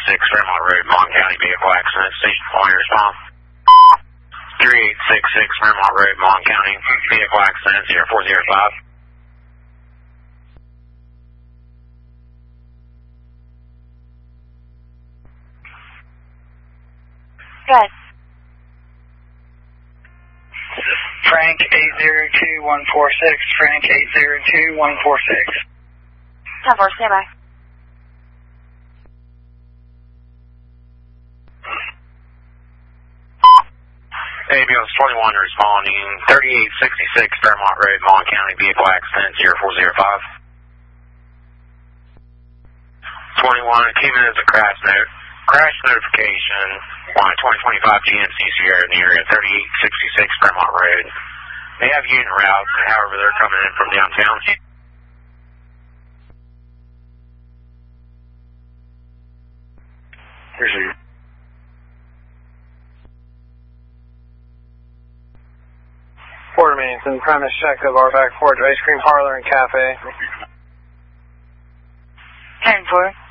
Fairmont Road, Mon County, vehicle accident, station calling response. 3866 Fairmont Road, Mon County, vehicle accident, 0405. Good. Frank 802146, Frank 802146. 10-4, stand by. Ambulance 21 responding, 3866 Fairmont Road, Mon County, vehicle accident, 0405. 21 came in as a crash note. Crash notification on a 2025 GMC Sierra in the area, 3866 Fairmont Road. They have unit routes, however, they're coming in from downtown. Here's your... Porter Manson, premise check of our back porch, ice cream parlor and cafe. 10-4.